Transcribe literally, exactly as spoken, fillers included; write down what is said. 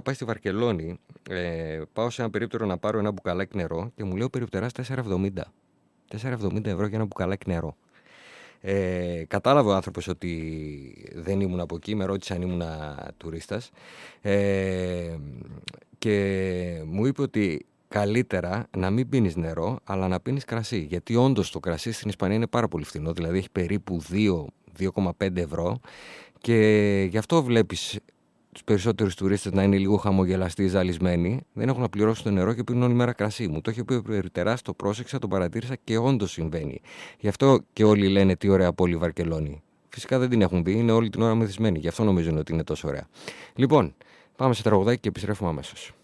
πάει στη Βαρκελόνη, ε, πάω σε ένα περίπτερο να πάρω ένα μπουκαλάκι νερό και μου λέει ο περιπτεράς τέσσερα εβδομήντα. τέσσερα εβδομήντα ευρώ για ένα μπουκαλάκι νερό. Ε, κατάλαβε ο άνθρωπος ότι δεν ήμουν από εκεί, με ρώτησε αν ήμουν τουρίστας ε, και μου είπε ότι καλύτερα να μην πίνεις νερό αλλά να πίνεις κρασί, γιατί όντως το κρασί στην Ισπανία είναι πάρα πολύ φθηνό, δηλαδή έχει περίπου δύο με δύο κόμμα πέντε ευρώ και γι' αυτό βλέπεις τους περισσότερους τουρίστες να είναι λίγο χαμογελαστοί, ζαλισμένοι, δεν έχουν να πληρώσουν το νερό και πίνουν όλη μέρα κρασί. Μου το είχε πει ο περιπτεράς, το πρόσεξα, το παρατήρησα και όντως συμβαίνει. Γι' αυτό και όλοι λένε τι ωραία πόλη Βαρκελόνη. Φυσικά δεν την έχουν δει, είναι όλη την ώρα μεθυσμένοι, γι' αυτό νομίζουν ότι είναι τόσο ωραία. Λοιπόν, πάμε σε τραγουδάκι και επιστρέφουμε αμέσως.